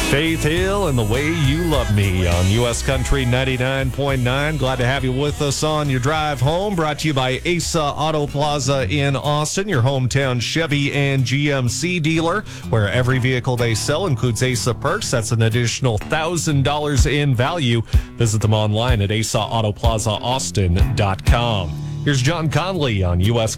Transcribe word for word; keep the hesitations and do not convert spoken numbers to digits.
Faith Hill and The Way You Love Me on U S Country ninety-nine point nine. Glad to have you with us on your drive home. Brought to you by Asa Auto Plaza in Austin, your hometown Chevy and G M C dealer, where every vehicle they sell includes Asa Perks. That's an additional one thousand dollars in value. Visit them online at asa auto plaza austin dot com. Here's John Conley on U S